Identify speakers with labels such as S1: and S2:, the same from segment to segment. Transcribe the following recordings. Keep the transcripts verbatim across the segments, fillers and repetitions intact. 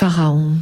S1: Pharaon,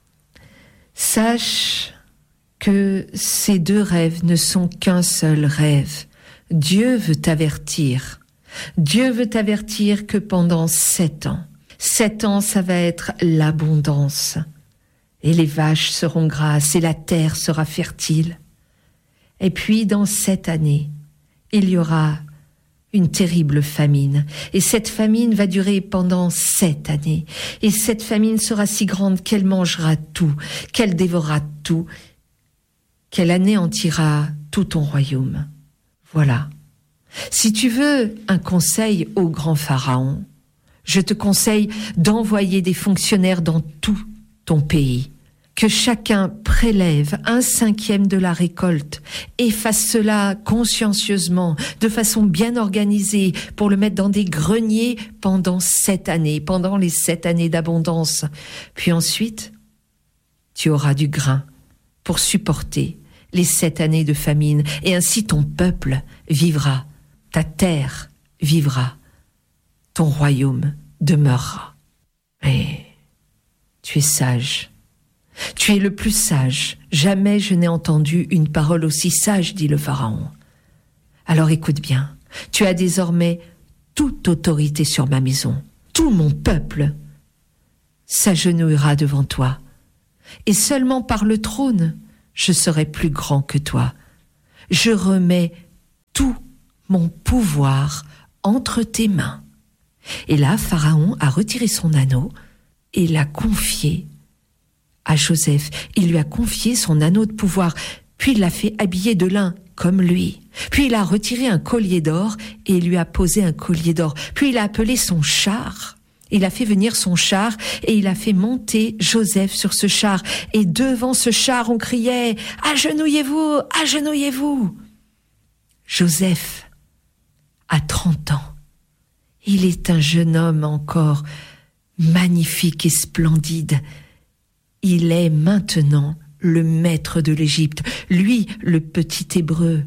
S1: sache que ces deux rêves ne sont qu'un seul rêve. Dieu veut t'avertir. Dieu veut t'avertir que pendant sept ans, sept ans, ça va être l'abondance. Et les vaches seront grasses et la terre sera fertile. Et puis, dans sept années, il y aura une terrible famine. Et cette famine va durer pendant sept années. Et cette famine sera si grande qu'elle mangera tout, qu'elle dévorera tout, qu'elle anéantira tout ton royaume. Voilà. Si tu veux un conseil au grand Pharaon, je te conseille d'envoyer des fonctionnaires dans tout ton pays. Que chacun prélève un cinquième de la récolte et fasse cela consciencieusement, de façon bien organisée, pour le mettre dans des greniers pendant sept années, pendant les sept années d'abondance. Puis ensuite, tu auras du grain pour supporter les sept années de famine, et ainsi ton peuple vivra, ta terre vivra, ton royaume demeurera. Mais tu es sage. Tu es le plus sage. Jamais je n'ai entendu une parole aussi sage, dit le Pharaon. Alors écoute bien, tu as désormais toute autorité sur ma maison. Tout mon peuple s'agenouillera devant toi. Et seulement par le trône, je serai plus grand que toi. Je remets tout mon pouvoir entre tes mains. Et là, Pharaon a retiré son anneau et l'a confié à Joseph. Il lui a confié son anneau de pouvoir, puis il l'a fait habiller de lin comme lui. Puis il a retiré un collier d'or et il lui a posé un collier d'or. Puis il a appelé son char. Il a fait venir son char et il a fait monter Joseph sur ce char. Et devant ce char, on criait « Agenouillez-vous, agenouillez-vous » Joseph a trente ans. Il est un jeune homme encore magnifique et splendide. Il est maintenant le maître de l'Égypte, lui, le petit Hébreu,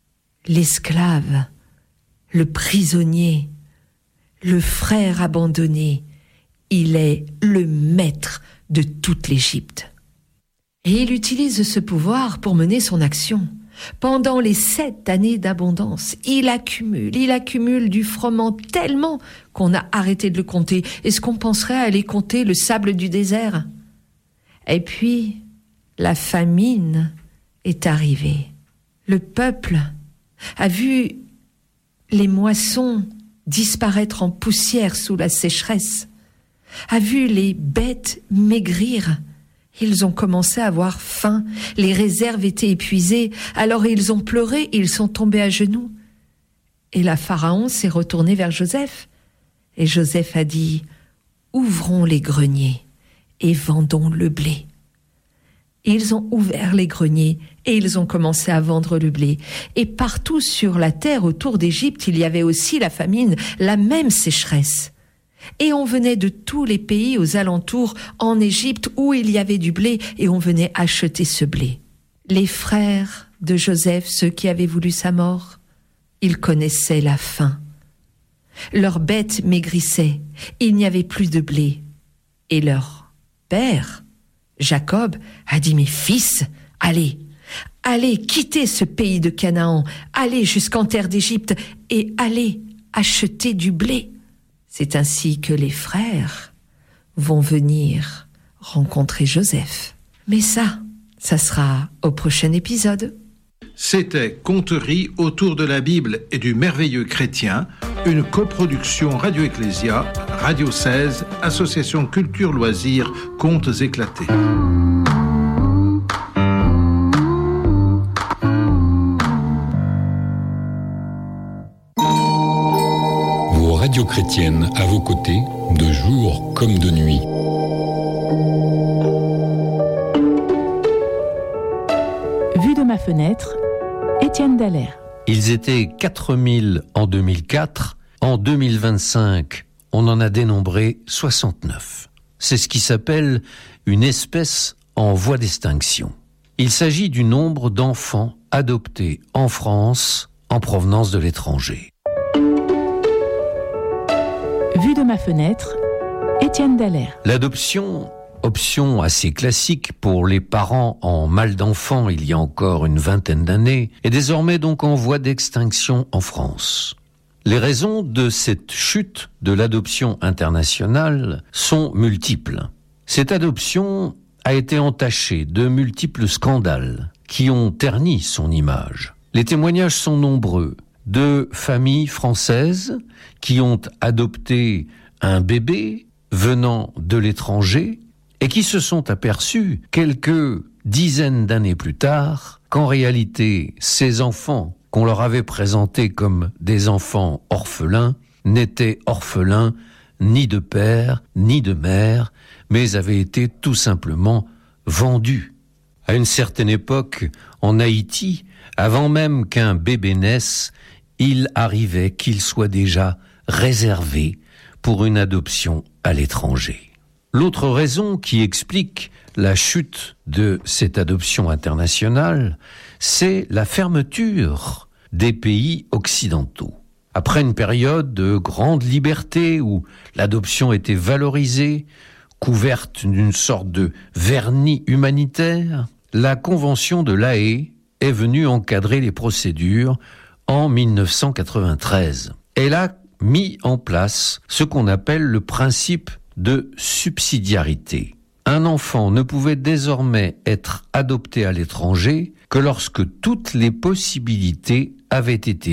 S1: l'esclave, le prisonnier, le frère abandonné. Il est le maître de toute l'Égypte. Et il utilise ce pouvoir pour mener son action. Pendant les sept années d'abondance, il accumule, il accumule du froment tellement qu'on a arrêté de le compter. Est-ce qu'on penserait à aller compter le sable du désert ? Et puis, la famine est arrivée. Le peuple a vu les moissons disparaître en poussière sous la sécheresse, a vu les bêtes maigrir. Ils ont commencé à avoir faim, les réserves étaient épuisées, alors ils ont pleuré, ils sont tombés à genoux. Et la Pharaon s'est retourné vers Joseph. Et Joseph a dit « Ouvrons les greniers et vendons le blé. » Ils ont ouvert les greniers et ils ont commencé à vendre le blé. Et partout sur la terre autour d'Égypte, il y avait aussi la famine, la même sécheresse. Et on venait de tous les pays aux alentours en Égypte où il y avait du blé et on venait acheter ce blé. Les frères de Joseph, ceux qui avaient voulu sa mort, ils connaissaient la faim. Leurs bêtes maigrissaient, il n'y avait plus de blé. Et leur père, Jacob, a dit « Mes fils, allez, allez, quittez ce pays de Canaan, allez jusqu'en terre d'Égypte et allez acheter du blé. » C'est ainsi que les frères vont venir rencontrer Joseph. Mais ça, ça sera au prochain épisode.
S2: C'était Conteries autour de la Bible et du merveilleux chrétien, une coproduction Radio Ecclésia, Radio seize, Association Culture Loisirs, Contes éclatés.
S3: Vos radios chrétiennes à vos côtés, de jour comme de nuit.
S4: Vue de ma fenêtre, Étienne Dallaire.
S5: Ils étaient quatre mille en deux mille quatre. En deux mille vingt-cinq, on en a dénombré soixante-neuf. C'est ce qui s'appelle une espèce en voie d'extinction. Il s'agit du nombre d'enfants adoptés en France en provenance de l'étranger.
S4: Vue de ma fenêtre, Étienne Dallaire.
S5: L'adoption option assez classique pour les parents en mal d'enfant il y a encore une vingtaine d'années, est désormais donc en voie d'extinction en France. Les raisons de cette chute de l'adoption internationale sont multiples. Cette adoption a été entachée de multiples scandales qui ont terni son image. Les témoignages sont nombreux de familles françaises qui ont adopté un bébé venant de l'étranger et qui se sont aperçus quelques dizaines d'années plus tard qu'en réalité, ces enfants qu'on leur avait présentés comme des enfants orphelins n'étaient orphelins ni de père ni de mère, mais avaient été tout simplement vendus. À une certaine époque, en Haïti, avant même qu'un bébé naisse, il arrivait qu'il soit déjà réservé pour une adoption à l'étranger. L'autre raison qui explique la chute de cette adoption internationale, c'est la fermeture des pays occidentaux. Après une période de grande liberté où l'adoption était valorisée, couverte d'une sorte de vernis humanitaire, la Convention de La Haye est venue encadrer les procédures en dix-neuf cent quatre-vingt-treize. Elle a mis en place ce qu'on appelle le principe de subsidiarité. Un enfant ne pouvait désormais être adopté à l'étranger que lorsque toutes les possibilités avaient été